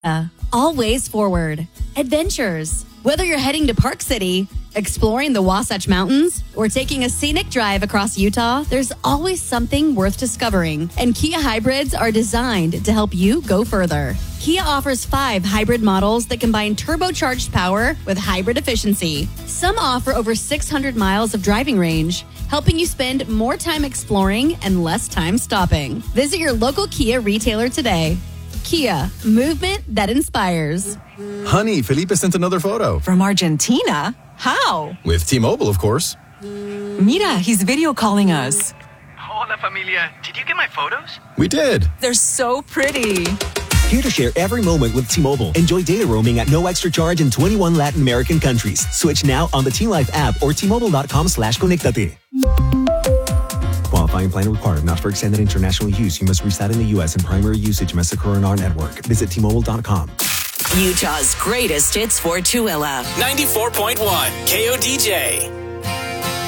Always forward. Adventures. Whether you're heading to Park City, exploring the Wasatch Mountains, or taking a scenic drive across Utah, there's always something worth discovering. And Kia hybrids are designed to help you go further. Kia offers 5 hybrid models that combine turbocharged power with hybrid efficiency. Some offer over 600 miles of driving range, helping you spend more time exploring and less time stopping. Visit your local Kia retailer today. Kia, movement that inspires. Honey, Felipe sent another photo. From Argentina? How? With T-Mobile, of course. Mira, he's video calling us. Hola, familia. Did you get my photos? We did. They're so pretty. Here to share every moment with T-Mobile. Enjoy data roaming at no extra charge in 21 Latin American countries. Switch now on the T-Life app or T-Mobile.com/conectate. Qualifying plan required. Not for extended international use. You must reside in the U.S. and primary usage must occur on our network. Visit T-Mobile.com. Utah's greatest hits for Tooele. 94.1 KODJ.